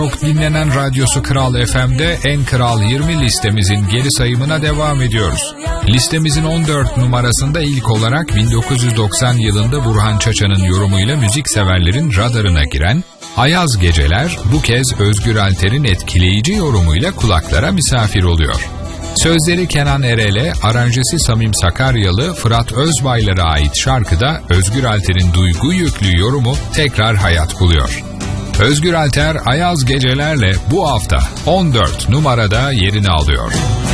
Çok dinlenen radyosu Kral FM'de En Kral 20 listemizin geri sayımına devam ediyoruz. Listemizin 14 numarasında ilk olarak 1990 yılında Burhan Çaça'nın yorumuyla müzikseverlerin radarına giren Ayaz Geceler bu kez Özgür Alter'in etkileyici yorumuyla kulaklara misafir oluyor. Sözleri Kenan Erel'e, aranjesi Samim Sakaryalı, Fırat Özbaylar'a ait şarkıda Özgür Alter'in duygu yüklü yorumu tekrar hayat buluyor. Özgür Alter Ayaz Geceler'le bu hafta 14 numarada yerini alıyor.